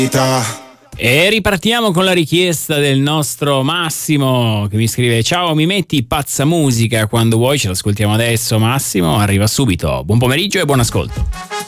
E ripartiamo con la richiesta del nostro Massimo, che mi scrive: ciao, mi metti pazza musica quando vuoi? Ce l'ascoltiamo adesso. Massimo arriva subito. Buon pomeriggio e buon ascolto.